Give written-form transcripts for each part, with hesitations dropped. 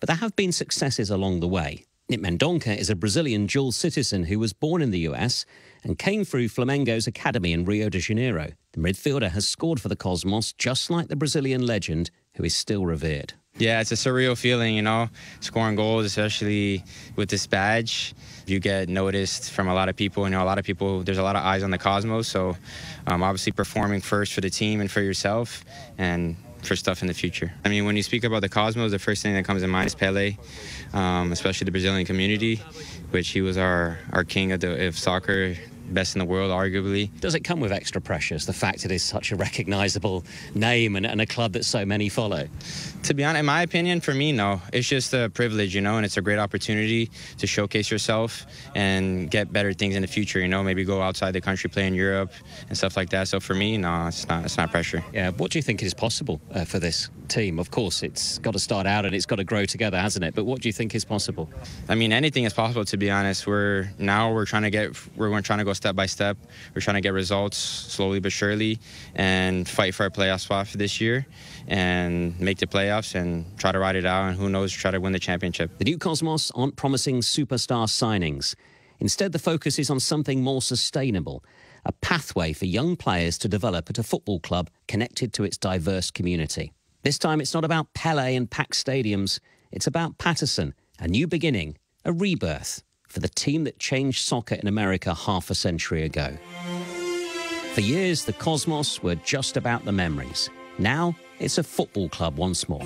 But there have been successes along the way. Nick Mendonça is a Brazilian dual citizen who was born in the US and came through Flamengo's academy in Rio de Janeiro. The midfielder has scored for the Cosmos, just like the Brazilian legend, who is still revered. Yeah, it's a surreal feeling, you know, scoring goals, especially with this badge. You get noticed from a lot of people, you know, a lot of people, there's a lot of eyes on the Cosmos. So obviously performing first for the team and for yourself and for stuff in the future. I mean, when you speak about the Cosmos, the first thing that comes to mind is Pelé, especially the Brazilian community, which he was our king of soccer, best in the world, arguably. Does it come with extra pressures, the fact it is such a recognisable name and a club that so many follow? To be honest, in my opinion, for me, no. It's just a privilege, you know, and it's a great opportunity to showcase yourself and get better things in the future, you know, maybe go outside the country, play in Europe and stuff like that. So for me, no, it's not pressure. Yeah, what do you think is possible for this team? Of course, it's got to start out and it's got to grow together, hasn't it? But what do you think is possible? I mean, anything is possible, to be honest. We're trying to go step by step. We're trying to get results slowly but surely and fight for our playoff spot for this year and make the playoffs and try to ride it out and who knows, try to win the championship. The new Cosmos aren't promising superstar signings. Instead, the focus is on something more sustainable, a pathway for young players to develop at a football club connected to its diverse community. This time it's not about Pelé and packed stadiums, it's about Paterson, a new beginning, a rebirth for the team that changed soccer in America half a century ago. For years, the Cosmos were just about the memories. Now, it's a football club once more.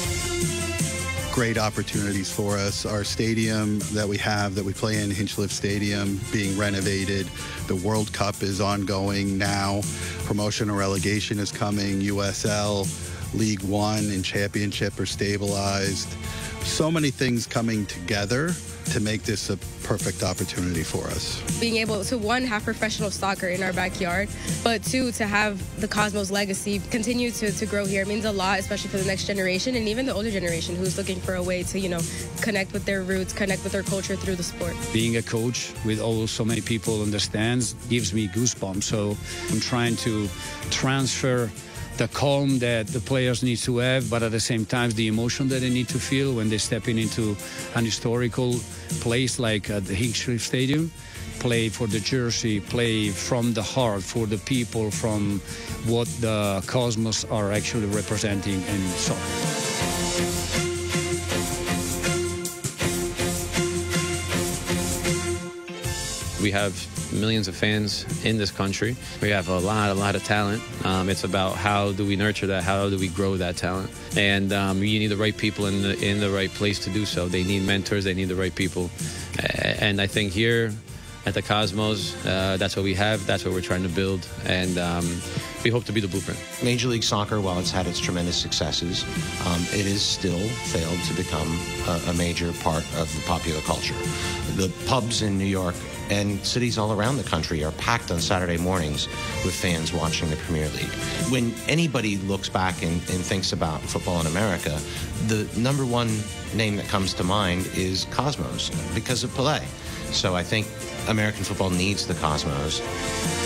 Great opportunities for us. Our stadium that we play in, Hinchliffe Stadium, being renovated. The World Cup is ongoing now. Promotion or relegation is coming. USL, League One, and Championship are stabilized. So many things coming together to make this a perfect opportunity for us. Being able to, one, have professional soccer in our backyard, but two, to have the Cosmos legacy continue to grow here means a lot, especially for the next generation and even the older generation who's looking for a way to, you know, connect with their roots, connect with their culture through the sport. Being a coach with so many people in the stands gives me goosebumps, so I'm trying to transfer the calm that the players need to have, but at the same time the emotion that they need to feel when they step into an historical place like the Hinchliffe Stadium. Play for the jersey, play from the heart for the people, from what the Cosmos are actually representing in soccer. We have millions of fans in this country. We have a lot of talent. It's about how do we nurture that, how do we grow that talent. And you need the right people in the right place to do so. They need mentors, they need the right people. And I think here at the Cosmos, that's what we have, that's what we're trying to build, and we hope to be the blueprint. Major League Soccer, while it's had its tremendous successes, it has still failed to become a major part of the popular culture. The pubs in New York and cities all around the country are packed on Saturday mornings with fans watching the Premier League. When anybody looks back and thinks about football in America, the number one name that comes to mind is Cosmos because of Pelé. So I think American football needs the Cosmos.